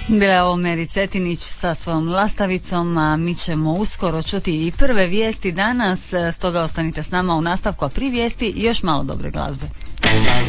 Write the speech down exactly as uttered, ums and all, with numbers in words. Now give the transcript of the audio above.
Bila je ovo Meri Cetinić sa svojom lastavicom, a mi ćemo uskoro čuti i prve vijesti danas, stoga ostanite s nama u nastavku, a pri vijesti još malo dobre glazbe.